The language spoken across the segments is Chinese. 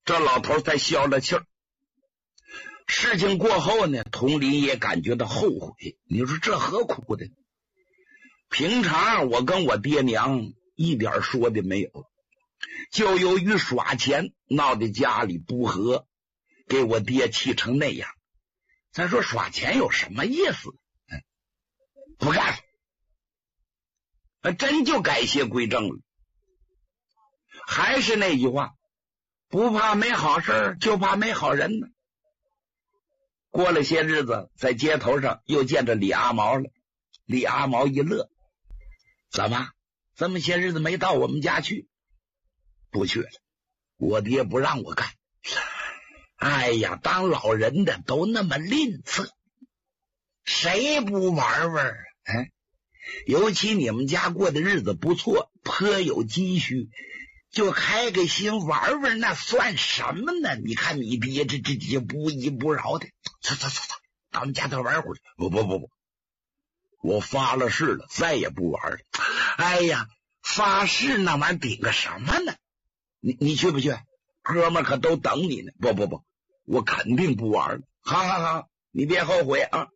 这老头才消了气儿。事情过后呢，佟林也感觉到后悔。你说这何苦的？平常我跟我爹娘一点说的没有，就由于耍钱闹得家里不和，给我爹气成那样。咱说耍钱有什么意思？不干了，真就改邪归正了。还是那句话，不怕没好事，就怕没好人呢。过了些日子，在街头上又见着李阿毛了。李阿毛一乐，怎么这么些日子没到我们家去？不去了，我爹不让我干。哎呀，当老人的都那么吝啬，谁不玩玩啊？尤其你们家过的日子不错，颇有积蓄，就开个心玩玩，那算什么呢？你看你爹这不依不饶的，走，到你家头玩会儿去。不，我发了誓了，再也不玩了。哎呀，发誓那玩意儿顶个什么呢？你去不去？哥们可都等你呢。不，我肯定不玩了。好，你别后悔啊。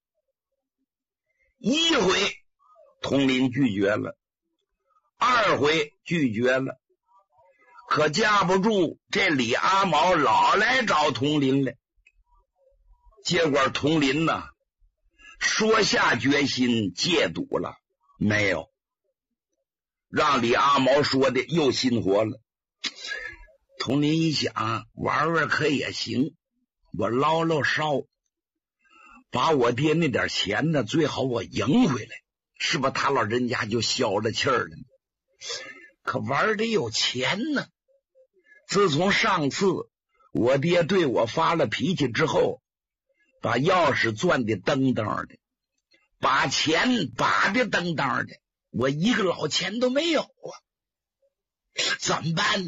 一回佟林拒绝了，二回拒绝了，可架不住这李阿毛老来找佟林来。结果佟林呢，说下决心戒赌了没有，让李阿毛说的又心活了。佟林一想，玩玩可也行，我捞捞烧，把我爹那点钱呢，最好我赢回来，是吧？他老人家就消了气儿了。可玩得有钱呢。自从上次我爹对我发了脾气之后，把钥匙攥得噔噔的，把钱把的噔噔的，我一个老钱都没有啊！怎么办呢？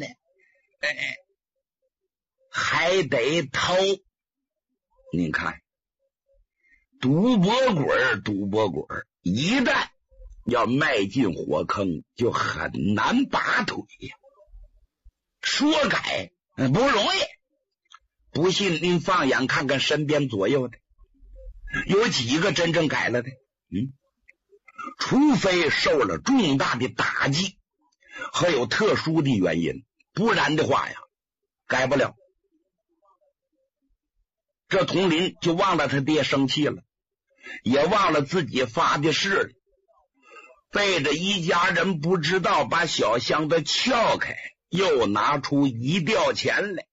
还得偷。你看，赌博鬼一旦要迈进火坑，就很难拔腿呀。说改不容易，不信您放眼看看身边左右的，有几个真正改了的？除非受了重大的打击和有特殊的原因，不然的话呀，改不了。这佟林就忘了他爹生气了，也忘了自己发的誓了，背着一家人不知道把小箱子撬开，又拿出一吊钱来，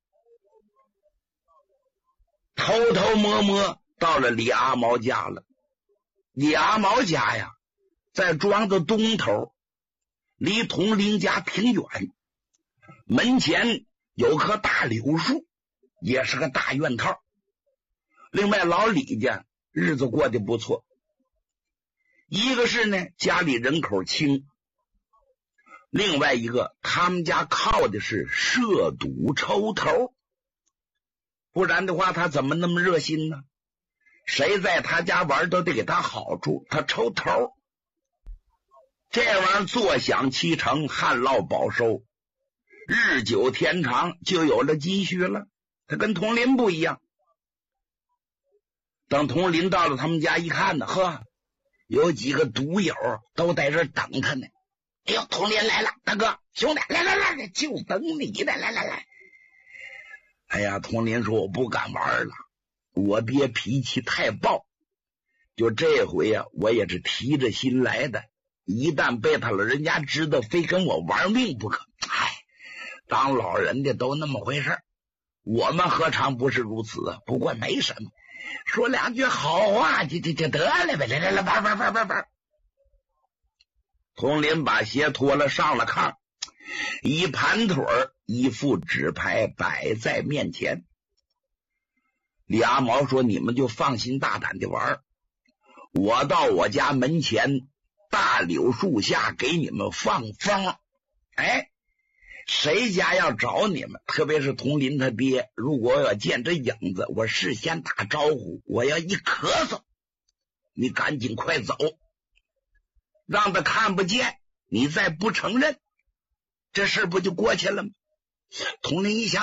偷偷摸摸到了李阿毛家了。李阿毛家呀，在庄子东头，离佟林家挺远，门前有棵大柳树，也是个大院套。另外老李家日子过得不错，一个是呢家里人口轻，另外一个他们家靠的是涉赌抽头，不然的话他怎么那么热心呢？谁在他家玩都得给他好处，他抽头，这玩意儿坐享其成，旱涝保收，日久天长就有了积蓄了。他跟佟林不一样，等佟林到了他们家一看呢，有几个赌友都在这等他呢。哎呦，佟林来了，大哥兄弟，来，就等你的，来。哎呀，佟林说我不敢玩了，我爹脾气太暴，就这回呀，我也是提着心来的，一旦被他老人家知道，非跟我玩命不可。当老人的都那么回事，我们何尝不是如此啊？不过没什么，说两句好话就得了呗。来，玩。佟林把鞋脱了，上了炕，一盘腿一副纸牌摆在面前。李阿毛说，你们就放心大胆的玩，我到我家门前大柳树下给你们放风。谁家要找你们，特别是佟林他爹，如果要见这影子，我事先打招呼，我要一咳嗽，你赶紧快走，让他看不见，你再不承认，这事不就过去了吗？佟林一想，